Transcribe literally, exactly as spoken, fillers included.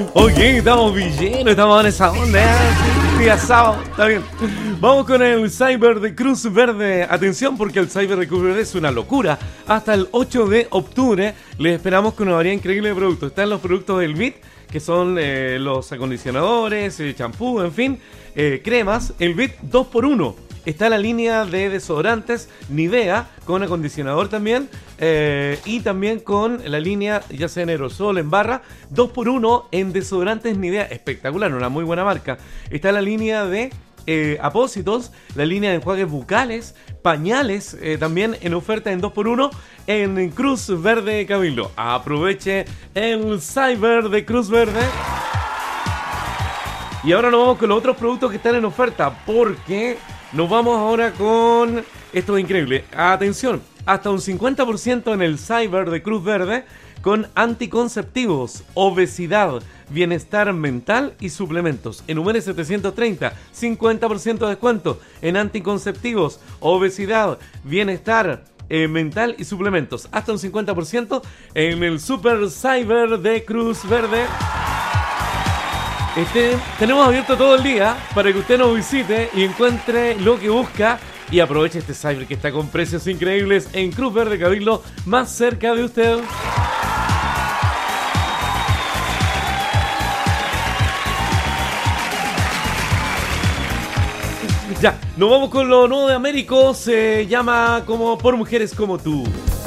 Ok, estamos bien, estamos en esa onda, ¿eh? Día sábado, está bien. Vamos con el Cyber de Cruz Verde. Atención, porque el Cyber de Cruz Verde es una locura. Hasta el ocho de octubre les esperamos con una variedad increíble de productos. Están los productos del B I T, que son eh, los acondicionadores, eh, champú, en fin, eh, cremas. El B I T dos por uno. Está la línea de desodorantes Nivea con acondicionador también, eh, y también con la línea ya sea en aerosol, en barra, dos por uno en desodorantes Nivea, espectacular, una muy buena marca. Está la línea de eh, apósitos, la línea de enjuagues bucales, pañales, eh, también en oferta en dos por uno en Cruz Verde Cabildo. Aproveche el Cyber de Cruz Verde. Y ahora nos vamos con los otros productos que están en oferta, porque nos vamos ahora con... Esto es increíble. Atención, hasta un cincuenta por ciento en el Cyber de Cruz Verde con anticonceptivos, obesidad, bienestar mental y suplementos. Enumere setecientos treinta, cincuenta por ciento de descuento en anticonceptivos, obesidad, bienestar eh, mental y suplementos. Hasta un cincuenta por ciento en el Super Cyber de Cruz Verde. Este, tenemos abierto todo el día para que usted nos visite y encuentre lo que busca y aproveche este Cyber que está con precios increíbles en Cruz Verde Cabildo, más cerca de usted. Ya, nos vamos con lo nuevo de Américo, se llama como Por Mujeres Como Tú.